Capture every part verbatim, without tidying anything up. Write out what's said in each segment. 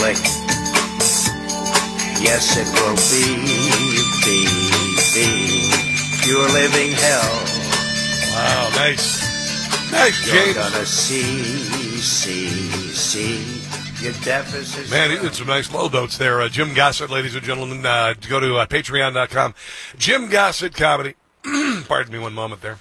quick. Yes, it will be, be, be pure living hell. Wow, nice. Nice, You're James. gonna see, see, see your deficits. Man, he did some nice low notes there. Uh, Jim Gossett, ladies and gentlemen. Uh, go to uh, patreon dot com. Jim Gossett Comedy. Pardon me one moment there.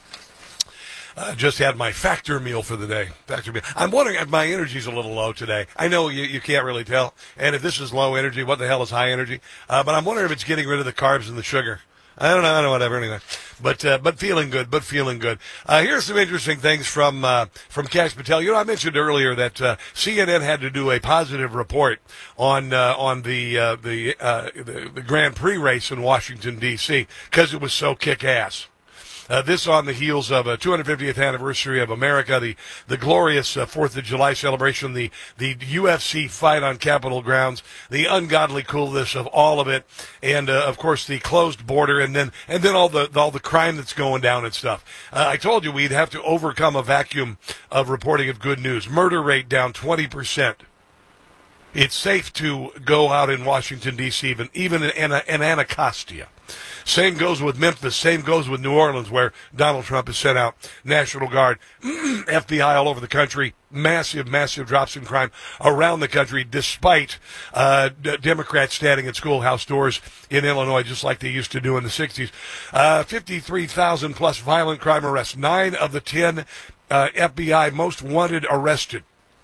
Uh, just had my factor meal for the day. Factor meal. I'm wondering if my energy's a little low today. I know you, you can't really tell. And if this is low energy, what the hell is high energy? Uh, but I'm wondering if it's getting rid of the carbs and the sugar. I don't know. I don't know. Whatever. Anyway, but uh, but feeling good. But feeling good. Uh, here's some interesting things from uh, from Kash Patel. You know, I mentioned earlier that uh, C N N had to do a positive report on uh, on the uh, the, uh, the the Grand Prix race in Washington D C because it was so kick ass. Uh, this on the heels of a two hundred fiftieth anniversary of America, the the glorious uh, fourth of July celebration, the the U F C fight on Capitol grounds, the ungodly coolness of all of it, and uh, of course the closed border, and then and then all the all the crime that's going down and stuff. Uh, I told you we'd have to overcome a vacuum of reporting of good news. Murder rate down twenty percent. It's safe to go out in Washington D C, even even in, in Anacostia. Same goes with Memphis. Same goes with New Orleans, where Donald Trump has sent out National Guard, F B I all over the country. Massive, massive drops in crime around the country, despite uh, d- Democrats standing at schoolhouse doors in Illinois, just like they used to do in the sixties. Uh, fifty-three thousand plus violent crime arrests. Nine of the ten uh, F B I most wanted arrested.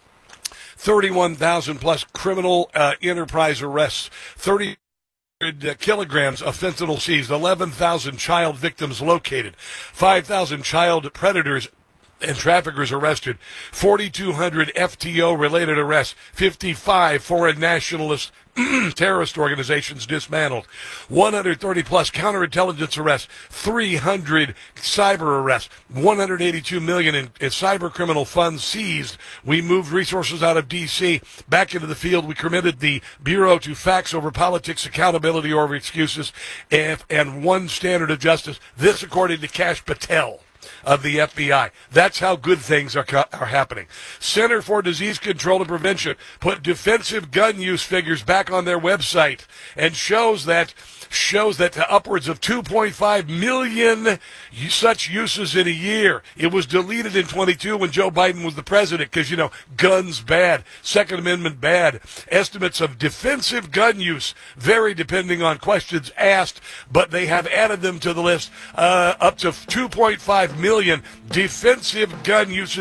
thirty-one thousand plus criminal uh, enterprise arrests. thirty kilograms of fentanyl seized, eleven thousand child victims located, five thousand child predators and traffickers arrested, forty-two hundred F T O-related arrests, fifty-five foreign nationalist terrorist organizations dismantled, one hundred thirty plus counterintelligence arrests, three hundred cyber arrests, one hundred eighty-two million in, in cyber criminal funds seized. We moved resources out of D C back into the field. We committed the Bureau to facts over politics, accountability over excuses, and, and one standard of justice. This according to Kash Patel of the F B I. That's how good things are are happening. Center for Disease Control and Prevention put defensive gun use figures back on their website and shows that shows that to upwards of two point five million such uses in a year. It was deleted in twenty-two when Joe Biden was the president because, you know, guns bad, Second Amendment bad. Estimates of defensive gun use vary depending on questions asked, but they have added them to the list. Uh, up to two point five million defensive gun uses